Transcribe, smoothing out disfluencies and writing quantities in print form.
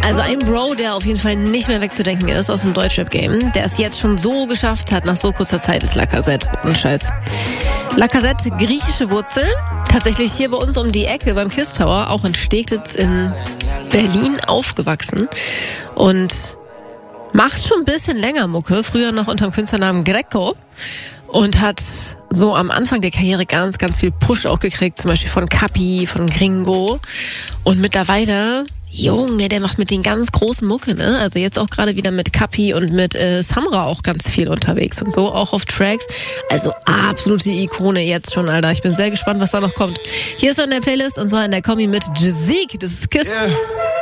Also ein Bro, der auf jeden Fall nicht mehr wegzudenken ist aus dem Deutschrap-Game, der es jetzt schon so geschafft hat nach so kurzer Zeit, ist Lacazette. Und Scheiß. Lacazette, griechische Wurzeln. Tatsächlich hier bei uns um die Ecke beim KISS Tower, auch in Steglitz in Berlin aufgewachsen. Und macht schon ein bisschen länger Mucke, früher noch unter dem Künstlernamen Greco. Und hat so am Anfang der Karriere ganz, ganz viel Push auch gekriegt, zum Beispiel von Kapi, von Gringo. Und mittlerweile, Junge, der macht mit den ganz großen Mucke, ne? Also jetzt auch gerade wieder mit Kapi und mit Samra auch ganz viel unterwegs und so, auch auf Tracks. Also absolute Ikone jetzt schon, Alter. Ich bin sehr gespannt, was da noch kommt. Hier ist er in der Playlist und zwar in der Kombi mit Jazik. Das ist KISS. Yeah.